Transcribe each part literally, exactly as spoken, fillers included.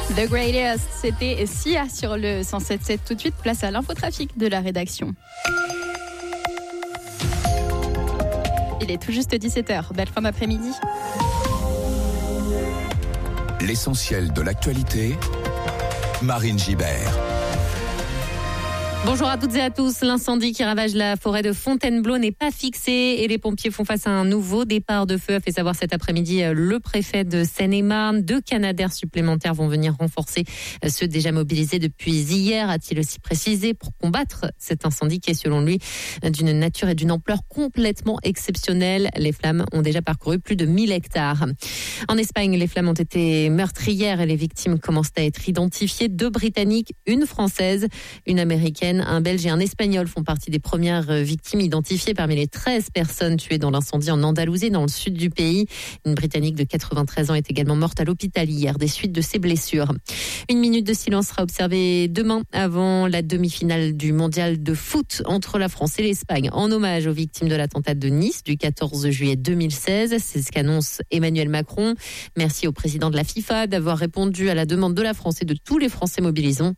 The Greatest, c'était Sia sur le cent sept sept. Tout de suite, place à l'infotrafic de la rédaction. Il est tout juste dix-sept heures. Belle fin d'après-midi. L'essentiel de l'actualité, Marine Gibert. Bonjour à toutes et à tous. L'incendie qui ravage la forêt de Fontainebleau n'est pas fixé et les pompiers font face à un nouveau départ de feu, a fait savoir cet après-midi le préfet de Seine-et-Marne. Deux canadaires supplémentaires vont venir renforcer ceux déjà mobilisés depuis hier, a-t-il aussi précisé, pour combattre cet incendie qui est selon lui d'une nature et d'une ampleur complètement exceptionnelle. Les flammes ont déjà parcouru plus de mille hectares. En Espagne, les flammes ont été meurtrières et les victimes commencent à être identifiées. Deux Britanniques, une Française, une Américaine, un Belge et un Espagnol font partie des premières victimes identifiées parmi les treize personnes tuées dans l'incendie en Andalousie, dans le sud du pays. Une Britannique de quatre-vingt-treize ans est également morte à l'hôpital hier des suites de ses blessures. Une minute de silence sera observée demain avant la demi-finale du mondial de foot entre la France et l'Espagne, en hommage aux victimes de l'attentat de Nice du quatorze juillet deux mille seize. C'est ce qu'annonce Emmanuel Macron. Merci au président de la FIFA d'avoir répondu à la demande de la France et de tous les Français mobilisés.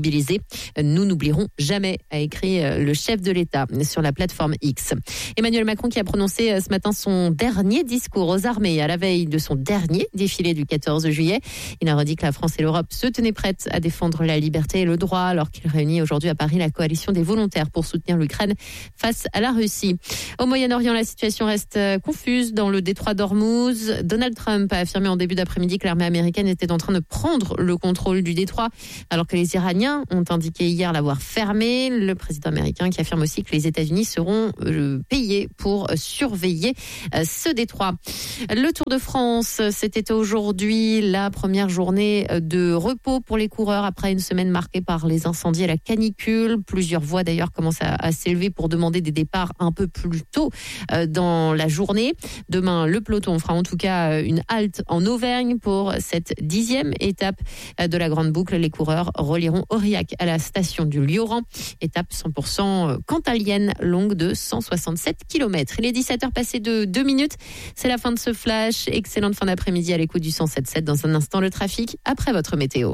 Nous n'oublierons jamais, a écrit le chef de l'État sur la plateforme X. Emmanuel Macron qui a prononcé ce matin son dernier discours aux armées à la veille de son dernier défilé du quatorze juillet. Il a redit que la France et l'Europe se tenaient prêtes à défendre la liberté et le droit alors qu'il réunit aujourd'hui à Paris la coalition des volontaires pour soutenir l'Ukraine face à la Russie. Au Moyen-Orient, la situation reste confuse dans le détroit d'Ormuz. Donald Trump a affirmé en début d'après-midi que l'armée américaine était en train de prendre le contrôle du détroit alors que les Iraniens ont indiqué hier l'avoir fermé. Le président américain qui affirme aussi que les États-Unis seront euh, payés pour surveiller euh, ce détroit. Le Tour de France, c'était aujourd'hui la première journée de repos pour les coureurs après une semaine marquée par les incendies et la canicule. Plusieurs voix d'ailleurs commencent à, à s'élever pour demander des départs un peu plus tôt euh, dans la journée. Demain, le peloton fera en tout cas une halte en Auvergne pour cette dixième étape de la Grande Boucle. Les coureurs relieront Aurillac à la station du Lioran. Étape cent pour cent cantalienne, longue de cent soixante-sept kilomètres. Il est dix-sept heures passées de deux minutes. C'est la fin de ce flash. Excellente fin d'après-midi à l'écoute du cent sept sept. Dans un instant, le trafic après votre météo.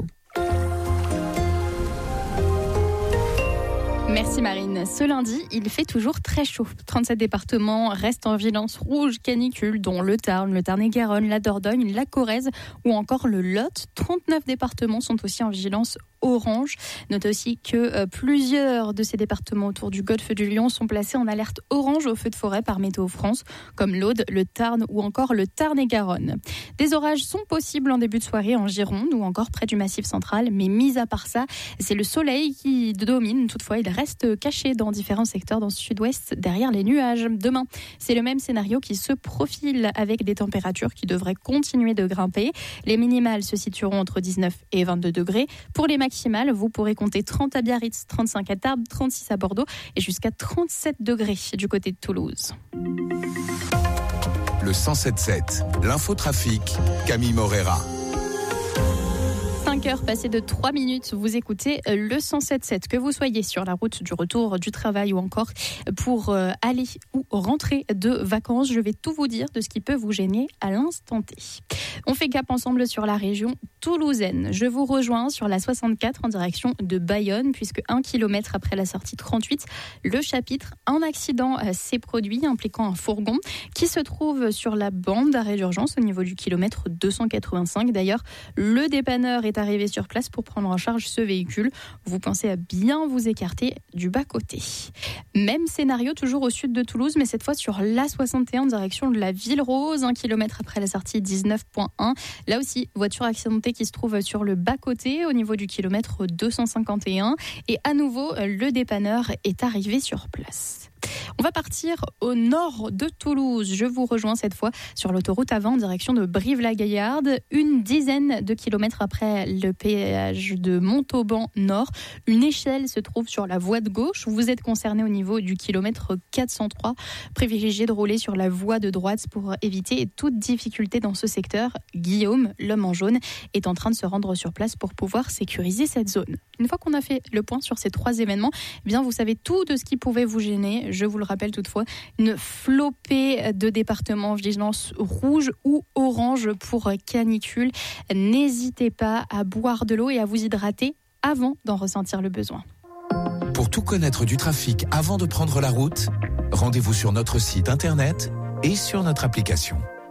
Merci Marine. Ce lundi, il fait toujours très chaud. trente-sept départements restent en vigilance rouge canicule, dont le Tarn, le Tarn-et-Garonne, la Dordogne, la Corrèze ou encore le Lot. trente-neuf départements sont aussi en vigilance orange. Notez aussi que euh, plusieurs de ces départements autour du golfe du Lion sont placés en alerte orange au feu de forêt par Météo France, comme l'Aude, le Tarn ou encore le Tarn-et-Garonne. Des orages sont possibles en début de soirée en Gironde ou encore près du Massif central, mais mis à part ça, c'est le soleil qui domine. Toutefois, il reste caché dans différents secteurs dans le sud-ouest derrière les nuages. Demain, c'est le même scénario qui se profile avec des températures qui devraient continuer de grimper. Les minimales se situeront entre dix-neuf et vingt-deux degrés. Pour les maximales, vous pourrez compter trente à Biarritz, trente-cinq à Tarbes, trente-six à Bordeaux et jusqu'à trente-sept degrés du côté de Toulouse. Le cent sept sept, l'infotrafic, Camille Morera. cinq heures passées de trois minutes, vous écoutez le cent sept sept. Que vous soyez sur la route du retour du travail ou encore pour aller ou rentrer de vacances, je vais tout vous dire de ce qui peut vous gêner à l'instant T. On fait cap ensemble sur la région toulousaine. Je vous rejoins sur la soixante-quatre en direction de Bayonne, puisque un kilomètre après la sortie trente-huit, le chapitre, un accident s'est produit impliquant un fourgon qui se trouve sur la bande d'arrêt d'urgence au niveau du kilomètre deux cent quatre-vingt-cinq. D'ailleurs, le dépanneur est arrivé sur place pour prendre en charge ce véhicule. Vous pensez à bien vous écarter du bas-côté. Même scénario toujours au sud de Toulouse, mais cette fois sur l'A soixante et un en direction de la Ville-Rose, un kilomètre après la sortie dix-neuf virgule un. Là aussi, voiture accidentée qui se trouve sur le bas-côté au niveau du kilomètre deux cent cinquante et un. Et à nouveau, le dépanneur est arrivé sur place. On va partir au nord de Toulouse. Je vous rejoins cette fois sur l'autoroute A vingt en direction de Brive-la-Gaillarde. Une dizaine de kilomètres après le péage de Montauban Nord, une échelle se trouve sur la voie de gauche. Vous êtes concerné au niveau du kilomètre quatre cent trois. Privilégiez de rouler sur la voie de droite pour éviter toute difficulté dans ce secteur. Guillaume, l'homme en jaune, est en train de se rendre sur place pour pouvoir sécuriser cette zone. Une fois qu'on a fait le point sur ces trois événements, eh bien vous savez tout de ce qui pouvait vous gêner. je vous le rappelle toutefois, une flopée de départements vigilance rouge ou orange pour canicule. N'hésitez pas à boire de l'eau et à vous hydrater avant d'en ressentir le besoin. Pour tout connaître du trafic avant de prendre la route, rendez-vous sur notre site internet et sur notre application.